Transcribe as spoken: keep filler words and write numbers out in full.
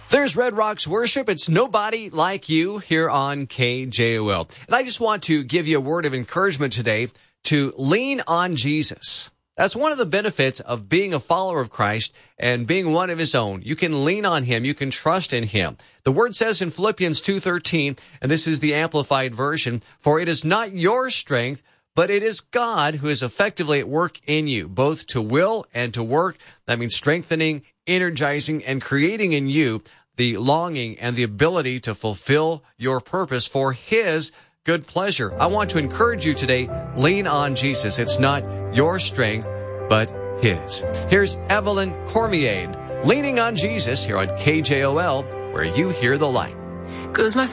There's Red Rocks Worship. It's Nobody Like You here on K J O L. And I just want to give you a word of encouragement today to lean on Jesus. That's one of the benefits of being a follower of Christ and being one of his own. You can lean on him. You can trust in him. The word says in Philippians two thirteen, and this is the Amplified Version, "For it is not your strength, but it is God who is effectively at work in you, both to will and to work." That means strengthening, energizing, and creating in you the longing and the ability to fulfill your purpose for his good pleasure. I want to encourage you today, lean on Jesus. It's not your strength, but his. Here's Evelyn Cormier, Leaning on Jesus, here on K J O L, where you hear the light. Goes my